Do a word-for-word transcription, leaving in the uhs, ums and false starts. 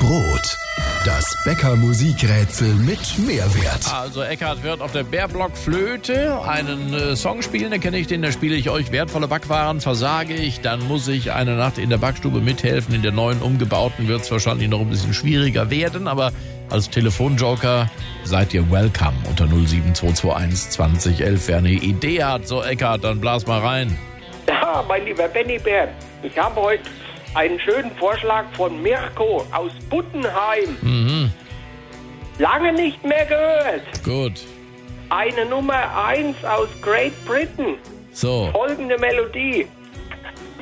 Brot. Das Bäcker-Musikrätsel mit Mehrwert. Also Eckhard wird auf der Bärblock-Flöte einen äh, Song spielen, den kenne ich, den da spiele ich euch. Wertvolle Backwaren versage ich, dann muss ich eine Nacht in der Backstube mithelfen. In der neuen umgebauten wird es wahrscheinlich noch ein bisschen schwieriger werden, aber als Telefonjoker seid ihr welcome unter null sieben zwei zwei eins zwanzig elf. Wer eine Idee hat, so Eckhard, dann blas mal rein. Ja, mein lieber Benny Bär, ich habe heute einen schönen Vorschlag von Mirko aus Buttenheim. Mhm. Lange nicht mehr gehört. Gut. Eine Nummer eins aus Great Britain. So. Folgende Melodie.